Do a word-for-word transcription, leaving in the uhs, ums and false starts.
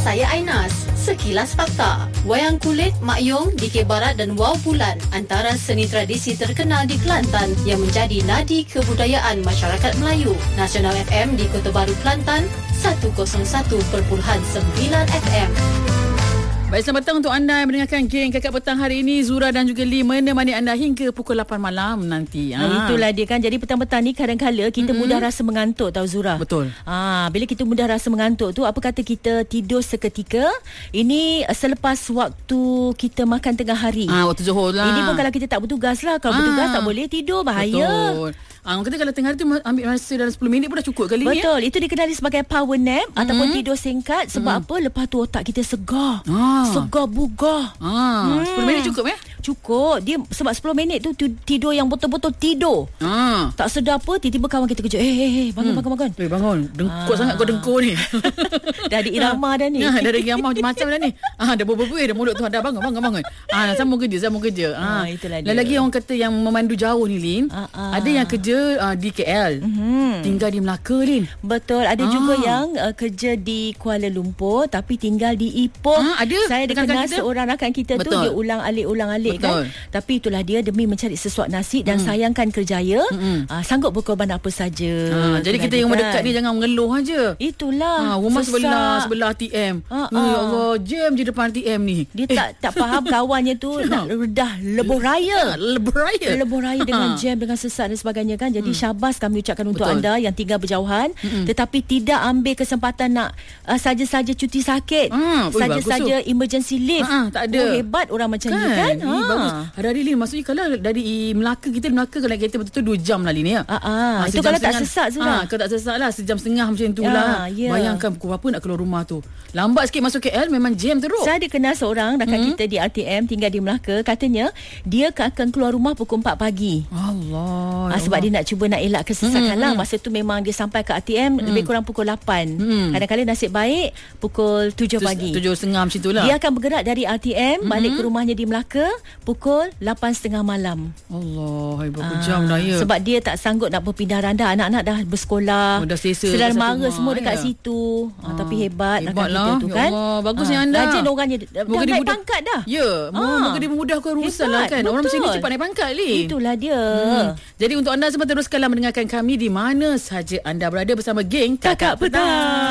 saya Ainas. Sekilas Fakta. Wayang kulit, Mak Yong, D K Barat dan Wow Bulan antara seni tradisi terkenal di Kelantan yang menjadi nadi kebudayaan masyarakat Melayu. Nasional F M di Kota Baru, Kelantan, seratus satu perpuluhan sembilan F M. Baik, selamat petang untuk anda yang mendengarkan Geng Kakak Petang hari ini. Zura dan juga Lee menemani anda hingga pukul lapan malam nanti. Ha. Ha, itulah dia kan. Jadi petang-petang ni kadang-kadang kita mm-hmm. mudah rasa mengantuk tau Zura. Betul. Ha, bila kita mudah rasa mengantuk tu, apa kata kita tidur seketika. Ini selepas waktu kita makan tengah hari. Ah, waktu Johor lah. Ini pun kalau kita tak bertugas lah. Kalau ah. bertugas tak boleh tidur, bahaya. Betul. Ah, orang kata kalau tengah hari tu ambil masa dalam sepuluh minit pun dah cukup kali ni. Betul. Ya? Itu dikenali sebagai power nap mm-hmm. ataupun tidur singkat. Sebab mm-hmm. apa? Lepas tu otak kita segar. Ah. Segar bugar. Ah, hmm. sepuluh minit cukup ya? Cukup. Dia sebab sepuluh minit tu tidur yang betul-betul tidur. Ah. Tak sedar apa, tiba-tiba kawan kita kejut. Eh, eh, eh, bangun, hmm. bangun, bangun. Eh, bangun. Dengkut ah. sangat kau dengkur ni. Dah ada irama dah ni. Dah ada irama macam-macam dah ni. Ah, dah berbuih dah mulut tu. Dah bangun, bangun, bangun. Ah, sambung kerja, sambung kerja. Ah, itulah dia. Dan lagi orang kata yang memandu jauh ni, Lin. Ah, ah. Ada yang kerja uh, di K L. Mm-hmm. Tinggal di Melaka, Lin. Betul. Ada ah. juga yang uh, kerja di Kuala Lumpur tapi tinggal di Ipoh. Ah, ada. Saya ada kenal seorang rakan kita Betul. tu dia ulang-alik ulang-alik kan. Tapi itulah dia demi mencari sesuap nasi dan mm. sayangkan kerjaya, mm. uh, sanggup berkorban apa saja. Ha, jadi kita yang mendekat kan. ni jangan mengeluh aja. Itulah. Ha, rumah Sesak. sebelah sebelah A T M. Ha, ya Allah, jam je depan A T M ni. Dia eh. tak tak faham kawannya tu nak redah lebuh raya. Lebuh raya. Lebuh raya dengan jam, dengan sesak dan sebagainya kan. Jadi mm. syabas kami ucapkan untuk Betul. anda yang tinggal berjauhan mm-hmm. tetapi tidak ambil kesempatan nak uh, saja-saja cuti sakit. Ha, saja-saja tu. emergency leave. Ha, tak ada. Oh, hebat orang macam kan? ni kan. Ha. Eh, bagus. Hari-hari Lin, maksudnya kalau dari Melaka, kita Melaka kalau kereta betul-betul dua jam lah Lin ya. Ha, ha. ha itu kalau tak sesak tu lah. Ha, kalau tak sesak lah sejam setengah macam tu lah. Ya, ya. Bayangkan pukul berapa nak keluar rumah tu. Lambat sikit masuk K L memang jam teruk. Saya ada kenal seorang rakan hmm. kita di R T M tinggal di Melaka. Katanya dia akan keluar rumah pukul empat pagi. Allah. Ha, sebab Allah. dia nak cuba nak elak kesesakan hmm, lah. Hmm. Masa tu memang dia sampai ke R T M hmm. lebih kurang pukul lapan. Hmm. Kadang-kadang nasib baik pukul tujuh pagi. tujuh setengah macam tu lah. Dia akan bergerak dari R T M hmm. balik ke rumahnya di Melaka pukul lapan setengah malam. Allah, berapa jam dah ya. Sebab dia tak sanggup nak berpindah randa. Anak-anak dah bersekolah. Oh, dah selesa. Sedara mara semua dekat ya. situ. Ha, tapi hebat rakan kita tu kan. Ya, bagus ni anda. Rajin orangnya. Dah naik mudah. pangkat dah. Ya, moga dia memudahkan urusan lah kan. Betul. Orang mesti ni cepat naik pangkat ni. Itulah dia. Hmm. Jadi untuk anda semua teruskanlah mendengarkan kami di mana sahaja anda berada bersama Geng Kakak Petang.